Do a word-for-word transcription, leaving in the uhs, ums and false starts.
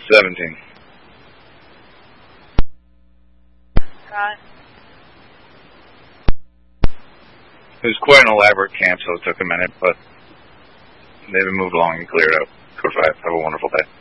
seventeen. Right. It was quite an elaborate camp, so it took a minute, but they've been moved along and cleared out. Code five, have a wonderful day.